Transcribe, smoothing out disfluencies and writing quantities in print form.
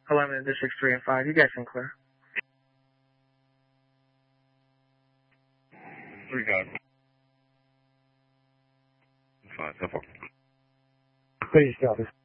11 in District 3 and 5. You guys can clear. 3 guys. 5, so far. Please, copy.